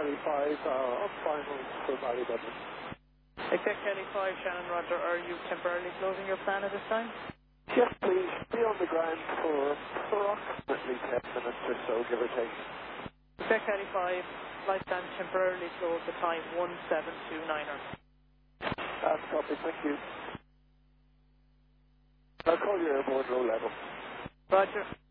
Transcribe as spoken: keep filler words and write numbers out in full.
Kelly five, uh, up final for Valley Dublin. Exec Kelly five, Shannon Roger, are you temporarily closing your plan at this time? Yes, please. Be on the ground for approximately ten minutes or so, give or take. Exec Kelly five, flight plan temporarily closed at time one seven two nine er. That's copy, thank you. I'll call you airborne low level. Roger.